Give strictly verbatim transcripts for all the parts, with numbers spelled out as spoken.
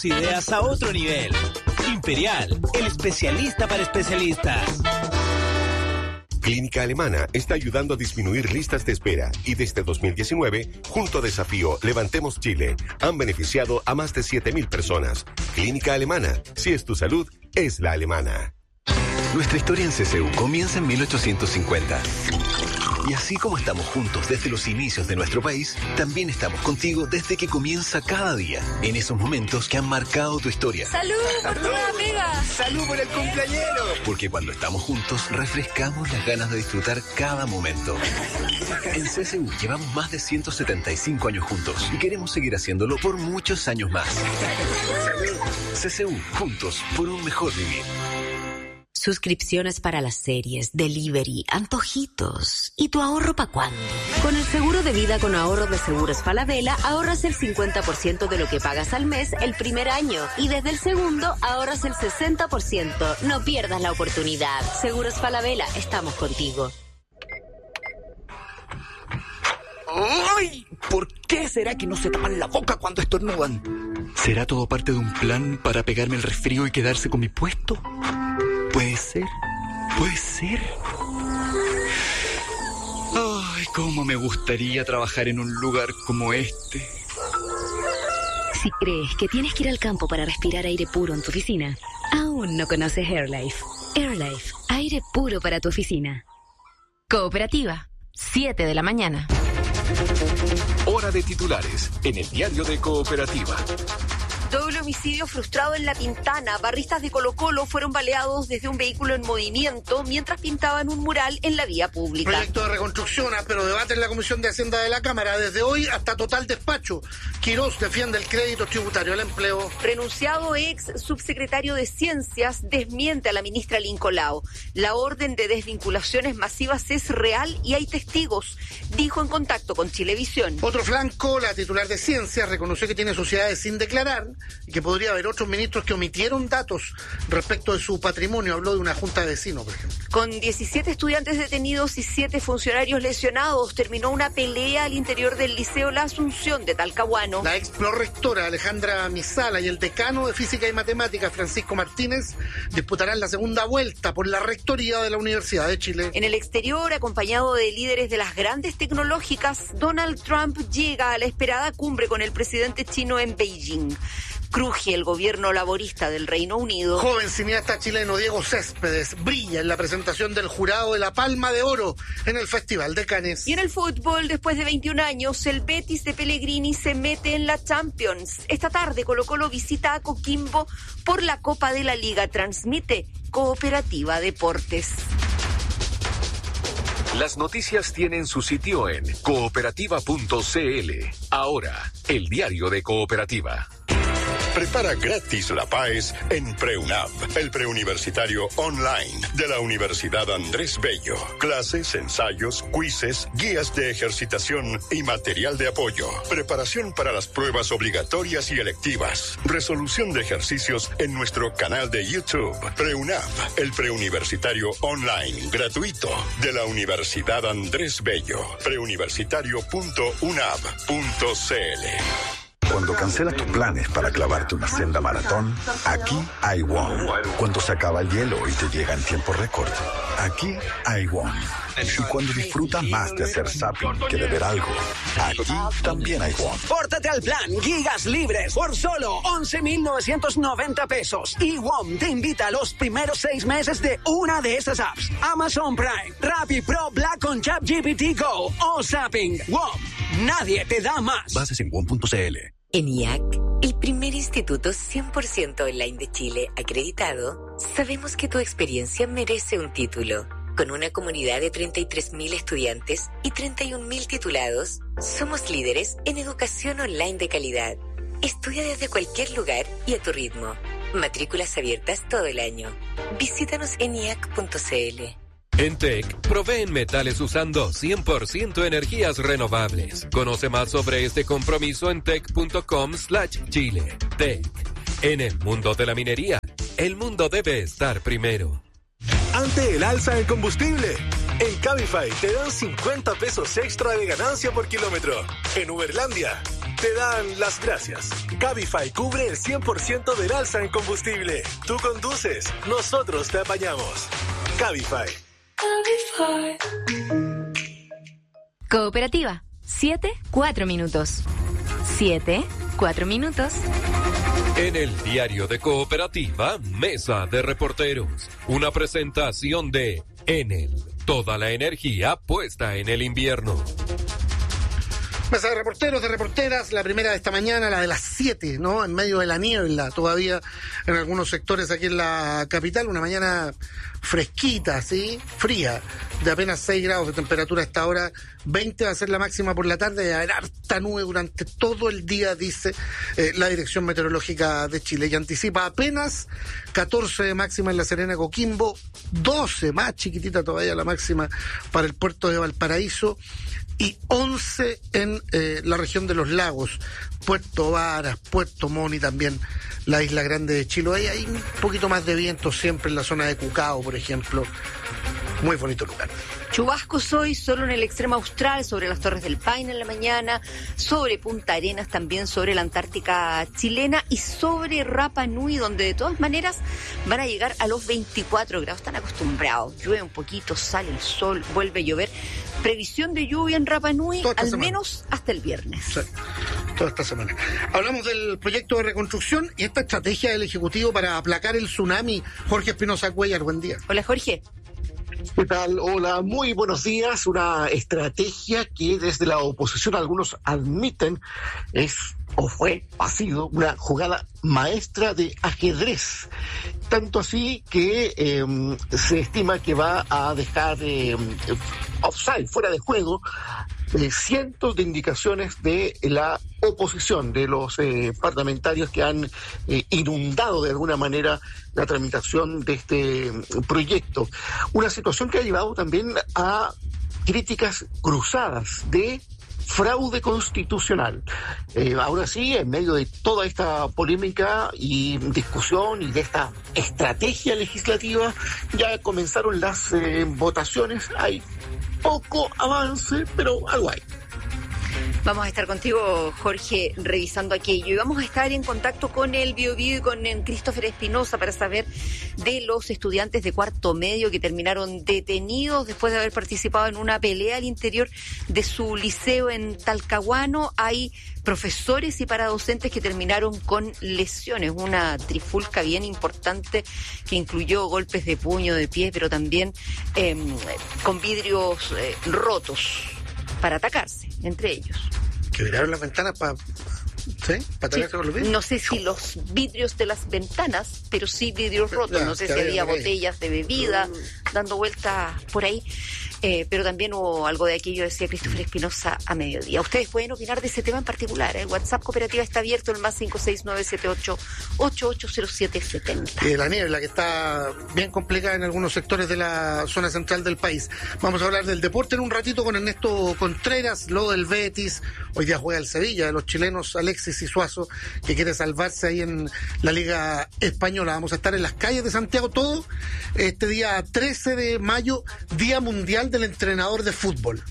Ideas a otro nivel. Imperial, el especialista para especialistas. Clínica Alemana está ayudando a disminuir listas de espera y desde dos mil diecinueve, junto a Desafío Levantemos Chile, han beneficiado a más de siete mil personas. Clínica Alemana, si es tu salud, es la alemana. Nuestra historia en C C U comienza en mil ochocientos cincuenta. Y así como estamos juntos desde los inicios de nuestro país, también estamos contigo desde que comienza cada día, en esos momentos que han marcado tu historia. ¡Salud por tu nueva pega! ¡Salud por el cumpleañero! Porque cuando estamos juntos, refrescamos las ganas de disfrutar cada momento. En C C U llevamos más de ciento setenta y cinco años juntos y queremos seguir haciéndolo por muchos años más. C C U, juntos por un mejor vivir. Suscripciones para las series, delivery, antojitos. ¿Y tu ahorro para cuándo? Con el seguro de vida con ahorro de Seguros Falabella, ahorras el cincuenta por ciento de lo que pagas al mes el primer año. Y desde el segundo, ahorras el sesenta por ciento. No pierdas la oportunidad. Seguros Falabella, estamos contigo. ¡Ay! ¿Por qué será que no se tapan la boca cuando estornudan? ¿Será todo parte de un plan para pegarme el resfrío y quedarse con mi puesto? Puede ser, puede ser. Ay, cómo me gustaría trabajar en un lugar como este. Si crees que tienes que ir al campo para respirar aire puro en tu oficina, aún no conoces AirLife. AirLife, aire puro para tu oficina. Cooperativa, siete de la mañana. Hora de titulares en el diario de Cooperativa. Doble homicidio frustrado en La Pintana. Barristas de Colo-Colo fueron baleados desde un vehículo en movimiento mientras pintaban un mural en la vía pública. Proyecto de reconstrucción, pero debate en la Comisión de Hacienda de la Cámara. Desde hoy hasta total despacho. Quirós defiende el crédito tributario al empleo. Renunciado ex subsecretario de Ciencias desmiente a la ministra Lincolao. La orden de desvinculaciones masivas es real y hay testigos, dijo en contacto con Chilevisión. Otro flanco, la titular de Ciencias reconoció que tiene sociedades sin declarar y que podría haber otros ministros que omitieron datos respecto de su patrimonio. Habló de una junta de vecinos, por ejemplo. Con diecisiete estudiantes detenidos y siete funcionarios lesionados, terminó una pelea al interior del Liceo La Asunción de Talcahuano. La ex prorectora Alejandra Misala y el decano de Física y Matemáticas, Francisco Martínez, disputarán la segunda vuelta por la rectoría de la Universidad de Chile. En el exterior, acompañado de líderes de las grandes tecnológicas, Donald Trump llega a la esperada cumbre con el presidente chino en Beijing. Cruje el gobierno laborista del Reino Unido. Joven cineasta chileno Diego Céspedes brilla en la presentación del jurado de la Palma de Oro en el Festival de Cannes. Y en el fútbol, después de veintiún años, el Betis de Pellegrini se mete en la Champions. Esta tarde Colo-Colo visita a Coquimbo por la Copa de la Liga. Transmite Cooperativa Deportes. Las noticias tienen su sitio en cooperativa punto cl. Ahora, el diario de Cooperativa. Prepara gratis la P A E S en PreUnab, el preuniversitario online de la Universidad Andrés Bello. Clases, ensayos, quizzes, guías de ejercitación y material de apoyo. Preparación para las pruebas obligatorias y electivas. Resolución de ejercicios en nuestro canal de YouTube. PreUnab, el preuniversitario online gratuito de la Universidad Andrés Bello. preuniversitario punto unab punto cl. Cuando cancelas tus planes para clavarte una senda maratón, aquí hay WOM. Cuando se acaba el hielo y te llega en tiempo récord, aquí hay WOM. Y cuando disfrutas más de hacer zapping que de ver algo, aquí también hay WOM. Pórtate al plan Gigas Libres por solo once mil novecientos noventa pesos. Y WOM te invita a los primeros seis meses de una de estas apps: Amazon Prime, Rappi Pro Black con ChatGPT Go o Zapping. WOM, nadie te da más. Bases en WOM punto cl. En I A C, el primer instituto cien por ciento online de Chile acreditado, sabemos que tu experiencia merece un título. Con una comunidad de treinta y tres mil estudiantes y treinta y un mil titulados, somos líderes en educación online de calidad. Estudia desde cualquier lugar y a tu ritmo. Matrículas abiertas todo el año. Visítanos en i a c punto cl. En T E C, proveen metales usando cien por ciento energías renovables. Conoce más sobre este compromiso en tec punto com slash chile. T E C. En el mundo de la minería, el mundo debe estar primero. Ante el alza del combustible, en Cabify te dan cincuenta pesos extra de ganancia por kilómetro. En Uberlandia, te dan las gracias. Cabify cubre el cien por ciento del alza en combustible. Tú conduces, nosotros te apañamos. Cabify. Cooperativa. Siete, cuatro minutos. Siete, cuatro minutos. En el diario de Cooperativa, Mesa de Reporteros. Una presentación de Enel. Toda la energía puesta en el invierno. Mesa de reporteros, de reporteras, la primera de esta mañana, la de las siete, ¿no? En medio de la niebla, todavía en algunos sectores aquí en la capital, una mañana fresquita, ¿sí? Fría, de apenas seis grados de temperatura a esta hora, veinte va a ser la máxima por la tarde, va a haber harta nube durante todo el día, dice eh, la Dirección Meteorológica de Chile, y anticipa apenas catorce de máxima en La Serena, Coquimbo, doce, más chiquitita todavía la máxima para el puerto de Valparaíso, y once en eh, la región de los lagos, Puerto Varas, Puerto Montt y también la Isla Grande de Chiloé. Hay un poquito más de viento siempre en la zona de Cucao, por ejemplo. Muy bonito lugar. Chubascos hoy solo en el extremo austral, sobre las Torres del Paine en la mañana, sobre Punta Arenas, también sobre la Antártica chilena y sobre Rapa Nui, donde de todas maneras van a llegar a los veinticuatro grados. Están acostumbrados. Llueve un poquito, sale el sol, vuelve a llover. Previsión de lluvia en Rapa Nui al semana. Menos hasta el viernes. Sí, toda esta semana. Hablamos del proyecto de reconstrucción y esta estrategia del Ejecutivo para aplacar el tsunami. Jorge Espinosa Cuellar, buen día. Hola, Jorge. ¿Qué tal? Hola, muy buenos días. Una estrategia que desde la oposición algunos admiten es o fue, ha sido una jugada maestra de ajedrez. Tanto así que eh, se estima que va a dejar eh, offside, fuera de juego, eh, cientos de indicaciones de la oposición, de los eh, parlamentarios que han eh, inundado de alguna manera la tramitación de este proyecto. Una situación que ha llevado también a críticas cruzadas de fraude constitucional. Eh, ahora sí, en medio de toda esta polémica y discusión y de esta estrategia legislativa, ya comenzaron las eh, votaciones. Hay poco avance, pero algo hay. Vamos a estar contigo, Jorge, revisando aquello. Y vamos a estar en contacto con el Biobío y con el Christopher Espinosa para saber de los estudiantes de cuarto medio que terminaron detenidos después de haber participado en una pelea al interior de su liceo en Talcahuano. Hay profesores y paradocentes que terminaron con lesiones, una trifulca bien importante que incluyó golpes de puño, de pie, pero también eh, con vidrios eh, rotos para atacarse entre ellos. Que tiraron las ventanas para... ¿Sí? ¿Para atacarse Sí, con los vidrios? no sé si los vidrios de las ventanas, pero sí vidrios rotos. Ya, no sé si bien, había okay. botellas de bebida dando vueltas por ahí. Eh, pero también hubo algo de aquello, decía Christopher Espinosa, a mediodía. Ustedes pueden opinar de ese tema en particular. El WhatsApp Cooperativa está abierto, el más cinco seis nueve siete ocho ocho ocho cero siete siete cero. Y la niebla que está bien complicada en algunos sectores de la zona central del país. Vamos a hablar del deporte en un ratito con Ernesto Contreras, lo del Betis. Hoy día juega el Sevilla, de los chilenos Alexis y Suazo, que quiere salvarse ahí en la Liga Española. Vamos a estar en las calles de Santiago todo este día trece de mayo, Día Mundial del Entrenador de Fútbol.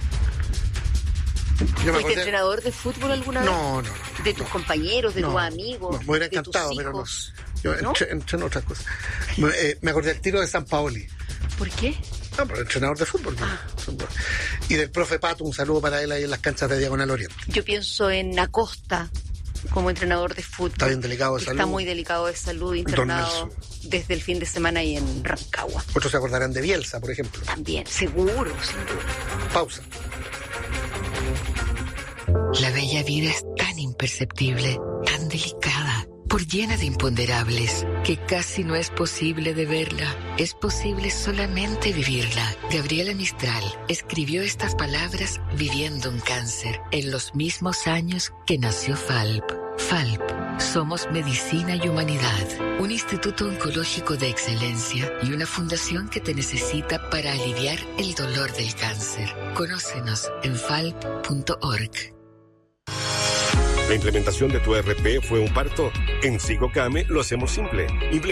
¿Fuiste entrenador de fútbol alguna vez? No, no. ¿De tus compañeros, de no, tus amigos? No, me hubiera de encantado, tus pero no. hijos? Yo ¿No? Entre, entre en otras cosas. Me, eh, me acordé del tiro de San Paoli. ¿Por qué? No, pero entrenador de fútbol. Ah. Y del profe Pato, un saludo para él ahí en las canchas de Diagonal Oriente. Yo pienso en Acosta como entrenador de fútbol. Está bien delicado de Está salud. Está muy delicado de salud, internado desde el fin de semana ahí en Rancagua. Otros se acordarán de Bielsa, por ejemplo. También, seguro, sin duda. Pausa. La bella vida es tan imperceptible, tan delicada, por llena de imponderables, que casi no es posible de verla. Es posible solamente vivirla. Gabriela Mistral escribió estas palabras viviendo un cáncer en los mismos años que nació Falp. Falp, somos medicina y humanidad, un instituto oncológico de excelencia y una fundación que te necesita para aliviar el dolor del cáncer. Conócenos en falp punto org. ¿La implementación de tu E R P fue un parto? En Sigocame lo hacemos simple.